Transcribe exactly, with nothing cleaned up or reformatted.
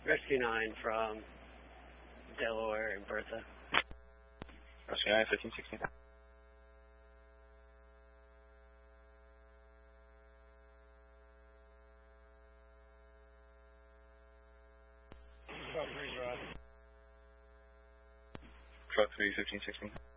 Rescue nine from Delaware and Bertha. Rescue nine, fifteen sixteen. Truck three, fifteen sixteen.